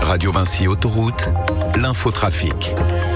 Radio Vinci Autoroute, l'infotrafic.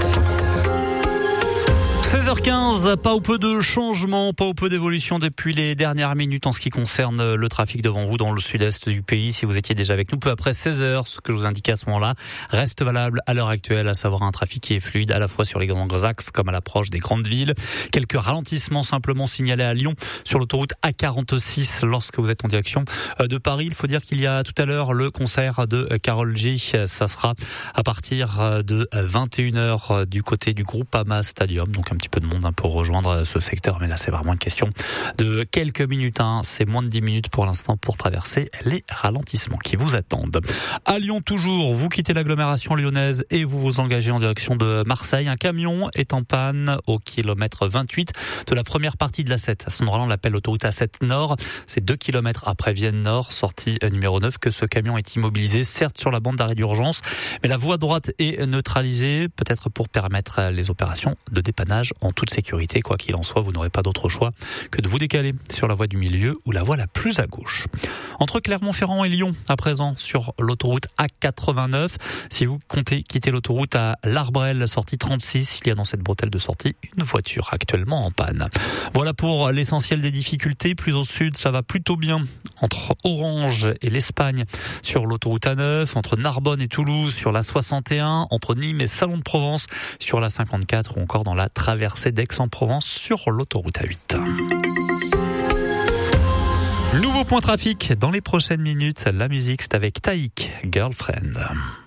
16h15, pas ou peu de changements, pas ou peu d'évolution depuis les dernières minutes en ce qui concerne le trafic devant vous dans le sud-est du pays. Si vous étiez déjà avec nous peu après 16h, ce que je vous indiquais à ce moment-là reste valable à l'heure actuelle, à savoir un trafic qui est fluide à la fois sur les grands axes comme à l'approche des grandes villes. Quelques ralentissements simplement signalés à Lyon sur l'autoroute A46 lorsque vous êtes en direction de Paris. Il faut dire qu'il y a tout à l'heure le concert de Karol G. Ça sera à partir de 21h du côté du Groupama Stadium. Donc un petit peu de monde pour rejoindre ce secteur, mais là c'est vraiment une question de quelques minutes. C'est moins de 10 minutes pour l'instant pour traverser les ralentissements qui vous attendent. À Lyon toujours, vous quittez l'agglomération lyonnaise et vous vous engagez en direction de Marseille. Un camion est en panne au kilomètre 28 de la première partie de l'A7. À ce moment-là, on l'appelle autoroute A7 Nord. C'est 2 kilomètres après Vienne Nord, sortie numéro 9, que ce camion est immobilisé, certes sur la bande d'arrêt d'urgence, mais la voie droite est neutralisée, peut-être pour permettre les opérations de dépannage en toute sécurité. Quoi qu'il en soit, vous n'aurez pas d'autre choix que de vous décaler sur la voie du milieu ou la voie la plus à gauche. Entre Clermont-Ferrand et Lyon, à présent, sur l'autoroute A89, si vous comptez quitter l'autoroute à l'Arbrel, sortie 36, il y a dans cette bretelle de sortie une voiture actuellement en panne. Voilà pour l'essentiel des difficultés. Plus au sud, ça va plutôt bien entre Orange et l'Espagne sur l'autoroute A9, entre Narbonne et Toulouse sur la 61, entre Nîmes et Salon de Provence sur la 54 ou encore dans la traversée d'Aix-en-Provence sur l'autoroute A8. Nouveau point trafic dans les prochaines minutes. La musique, c'est avec Taïk, Girlfriend.